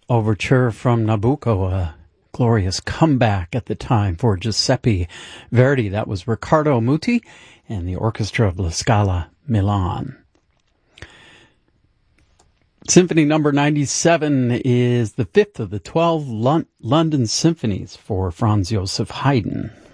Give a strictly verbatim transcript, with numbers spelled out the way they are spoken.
Overture from Nabucco, a glorious comeback at the time for Giuseppe Verdi. That was Riccardo Muti and the orchestra of La Scala Milan. Symphony number ninety-seven is the fifth of the twelve Lon- London symphonies for Franz Joseph Haydn.